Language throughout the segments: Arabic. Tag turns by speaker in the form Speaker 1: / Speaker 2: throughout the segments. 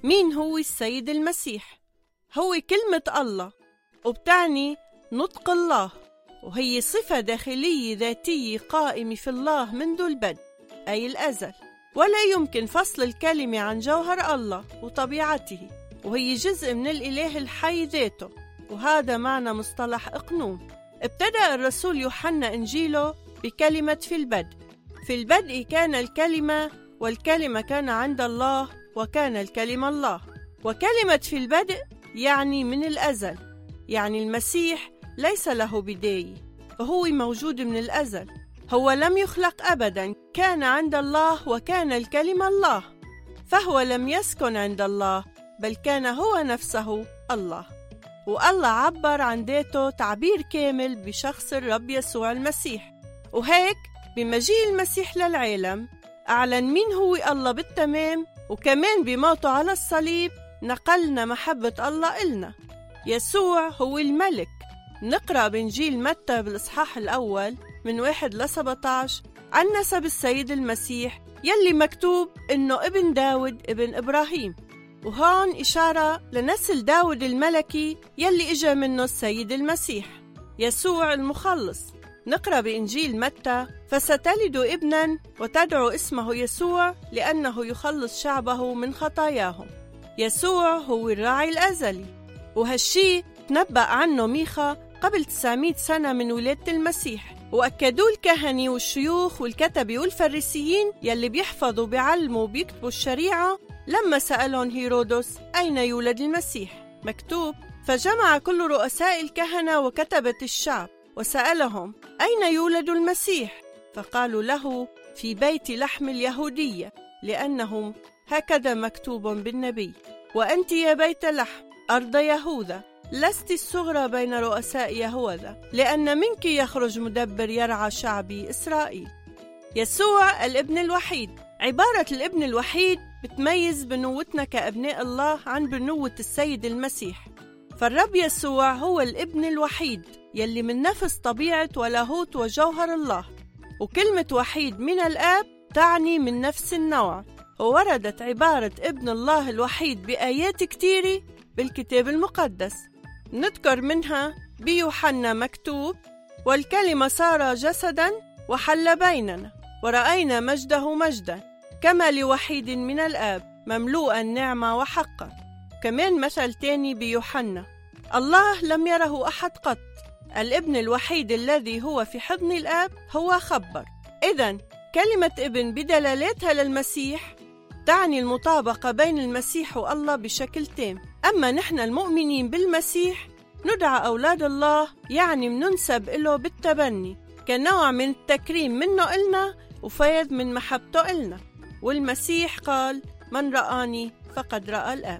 Speaker 1: مين هو السيد المسيح؟ هو كلمة الله، وبتعني نطق الله، وهي صفة داخلية ذاتية قائمة في الله منذ البدء أي الأزل، ولا يمكن فصل الكلمة عن جوهر الله وطبيعته، وهي جزء من الإله الحي ذاته، وهذا معنى مصطلح إقنوم. ابتدأ الرسول يوحنا إنجيله بكلمة في البدء. في البدء كان الكلمة، والكلمة كان عند الله، وكان الكلمة الله. وكلمة في البدء يعني من الأزل، يعني المسيح ليس له بداية، فهو موجود من الأزل، هو لم يخلق أبدا، كان عند الله وكان الكلمة الله، فهو لم يسكن عند الله بل كان هو نفسه الله. والله عبر عن ذاته تعبير كامل بشخص الرب يسوع المسيح، وهيك بمجيء المسيح للعالم أعلن مين هو الله بالتمام، وكمان بموته على الصليب نقلنا محبة الله إلنا. يسوع هو الملك. نقرأ بإنجيل متى بالإصحاح الأول من 1-17 عن نسب السيد المسيح يلي مكتوب إنه ابن داود ابن إبراهيم، وهون إشارة لنسل داود الملكي يلي إجا منه السيد المسيح يسوع المخلص. نقرأ بإنجيل متى: فستلد ابنا وتدعو اسمه يسوع لأنه يخلص شعبه من خطاياهم. يسوع هو الراعي الأزلي، وهالشي تنبأ عنه ميخا قبل 900 سنة من ولادة المسيح، وأكدوا الكهنة والشيوخ والكتبة والفريسيين يلي بيحفظوا بيعلموا وبيكتبوا الشريعة لما سألهم هيرودس أين يولد المسيح. مكتوب: فجمع كل رؤساء الكهنة وكتبة الشعب وسألهم أين يولد المسيح، فقالوا له: في بيت لحم اليهودية، لأنهم هكذا مكتوب بالنبي: وأنت يا بيت لحم أرض يهوذا لست الصغرى بين رؤساء يهوذا، لأن منك يخرج مدبر يرعى شعبي إسرائيل. يسوع الابن الوحيد. عبارة الابن الوحيد بتميز بنوتنا كأبناء الله عن بنوة السيد المسيح، فالرب يسوع هو الابن الوحيد يلي من نفس طبيعة ولاهوت وجوهر الله، وكلمة وحيد من الآب تعني من نفس النوع، ووردت عبارة ابن الله الوحيد بآيات كتيرة بالكتاب المقدس. نذكر منها بيوحنا مكتوب: والكلمة صار جسدا وحل بيننا ورأينا مجده مجدا كما لوحيد من الآب مملوءا نعمة وحقا. كمان مثل تاني بيوحنا: الله لم يره أحد قط، الابن الوحيد الذي هو في حضن الآب هو خبر. إذن كلمة ابن بدلالاتها للمسيح تعني المطابقة بين المسيح والله بشكل تام. أما نحن المؤمنين بالمسيح ندعى أولاد الله، يعني مننسب إله بالتبني كنوع من التكريم منه إلنا وفيض من محبته إلنا. والمسيح قال: من رآني فقد رأى الآب.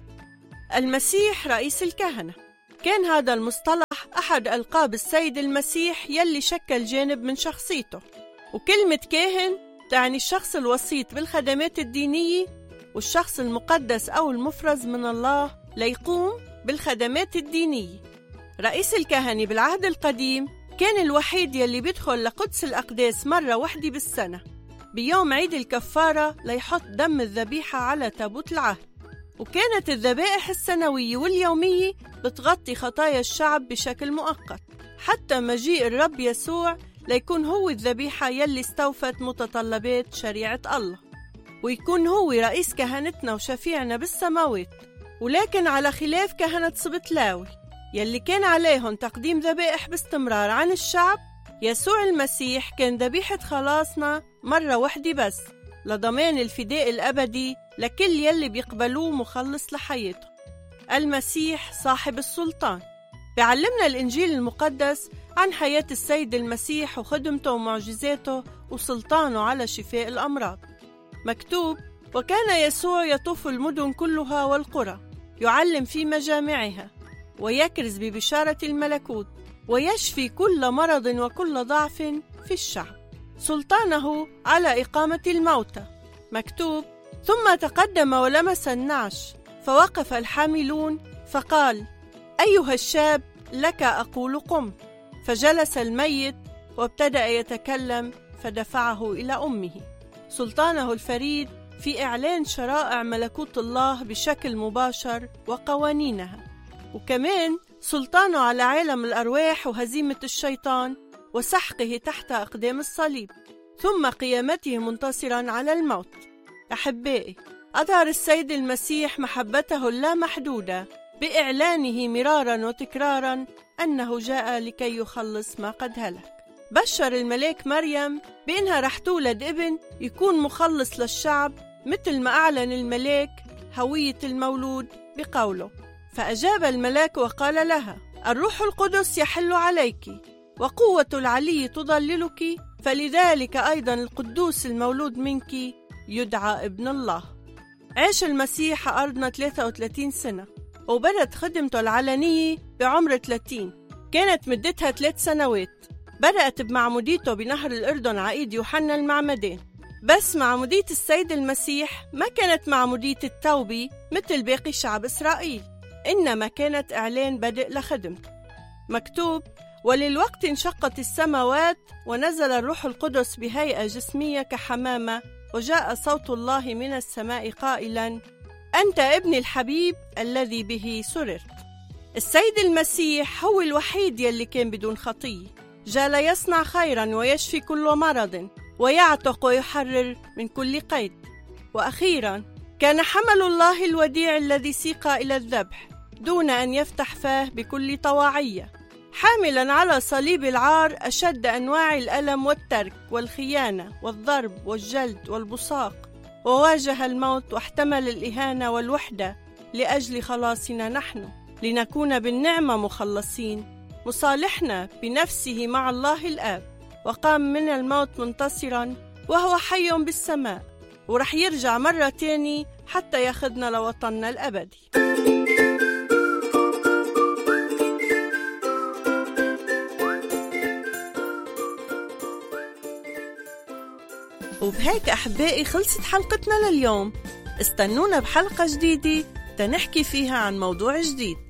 Speaker 1: المسيح رئيس الكهنة. كان هذا المصطلح أحد ألقاب السيد المسيح يلي شكل جانب من شخصيته، وكلمة كاهن تعني الشخص الوسيط بالخدمات الدينية والشخص المقدس أو المفرز من الله ليقوم بالخدمات الدينية. رئيس الكهنة بالعهد القديم كان الوحيد يلي بيدخل لقدس الأقداس مرة واحدة بالسنة بيوم عيد الكفارة ليحط دم الذبيحة على تابوت العهد، وكانت الذبائح السنوية واليومية بتغطي خطايا الشعب بشكل مؤقت حتى مجيء الرب يسوع ليكون هو الذبيحة يلي استوفت متطلبات شريعة الله، ويكون هو رئيس كهنتنا وشفيعنا بالسماوات. ولكن على خلاف كهنة سبط لاوي يلي كان عليهم تقديم ذبائح باستمرار عن الشعب، يسوع المسيح كان ذبيحة خلاصنا مرة واحدة بس لضمان الفداء الأبدي لكل يلي بيقبلوه مخلص لحياته. المسيح صاحب السلطان. بيعلمنا الإنجيل المقدس عن حياة السيد المسيح وخدمته ومعجزاته وسلطانه على شفاء الأمراض. مكتوب: وكان يسوع يطوف المدن كلها والقرى يعلم في مجامعها ويكرز ببشارة الملكوت ويشفي كل مرض وكل ضعف في الشعب. سلطانه على إقامة الموتى. مكتوب: ثم تقدم ولمس النعش فوقف الحاملون فقال: أيها الشاب لك أقول قم. فجلس الميت وابتدأ يتكلم فدفعه إلى أمه. سلطانه الفريد في إعلان شرائع ملكوت الله بشكل مباشر وقوانينها، وكمان سلطانه على عالم الأرواح وهزيمة الشيطان وسحقه تحت أقدام الصليب، ثم قيامته منتصرا على الموت. أحبائي، أظهر السيد المسيح محبته اللامحدودة بإعلانه مرارا وتكرارا أنه جاء لكي يخلص ما قد هلك. بشر الملاك مريم بأنها رح تولد ابن يكون مخلص للشعب، مثل ما أعلن الملاك هوية المولود بقوله: فأجاب الملاك وقال لها: الروح القدس يحل عليك، وقوة العلي تضللك، فلذلك أيضا القدوس المولود منك يدعى ابن الله. عاش المسيح على أرضنا 33 سنة، وبدأت خدمته العلنية بعمر 30، كانت مدتها 3 سنوات. بدأت بمعموديته بنهر الأردن على إيد يوحنا المعمدان. بس معمودية السيد المسيح ما كانت معمودية التوبة مثل باقي شعب إسرائيل، إنما كانت إعلان بدء لخدمته. مكتوب: وللوقت انشقت السماوات ونزل الروح القدس بهيئة جسمية كحمامة، وجاء صوت الله من السماء قائلا: أنت ابني الحبيب الذي به سررت. السيد المسيح هو الوحيد يلي كان بدون خطية، جاء ليصنع خيرا ويشفي كل مرض ويعتق ويحرر من كل قيد. وأخيرا كان حمل الله الوديع الذي سيق إلى الذبح دون أن يفتح فاه بكل طواعية، حاملا على صليب العار أشد أنواع الألم والترك والخيانة والضرب والجلد والبصاق، وواجه الموت واحتمل الإهانة والوحدة لأجل خلاصنا نحن، لنكون بالنعمة مخلصين، مصالحنا بنفسه مع الله الآب، وقام من الموت منتصرا وهو حي بالسماء، ورح يرجع مرة تاني حتى ياخدنا لوطننا الأبدي. وبهيك أحبائي خلصت حلقتنا لليوم. استنونا بحلقة جديدة تنحكي فيها عن موضوع جديد.